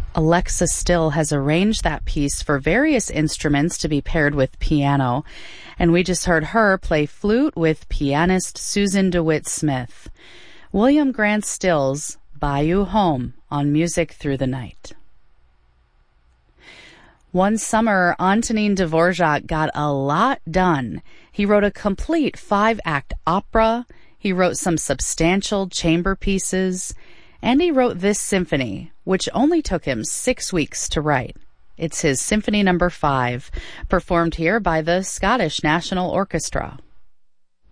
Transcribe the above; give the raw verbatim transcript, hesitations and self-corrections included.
Alexa Still has arranged that piece for various instruments to be paired with piano, and we just heard her play flute with pianist Susan DeWitt Smith. William Grant Still's Bayou Home on Music Through the Night. One summer, Antonin Dvorak got a lot done. He wrote a complete five-act opera, he wrote some substantial chamber pieces, and he wrote this symphony, which only took him six weeks to write. It's his Symphony Number Five, performed here by the Scottish National Orchestra.